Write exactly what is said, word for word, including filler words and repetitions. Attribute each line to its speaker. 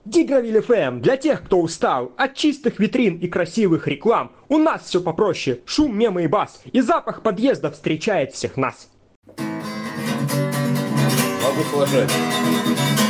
Speaker 1: Дигравиль эф эм для тех, кто устал от чистых витрин и красивых реклам. У нас все попроще, шум, мемы и бас, и запах подъезда встречает всех нас.
Speaker 2: Могу сложать.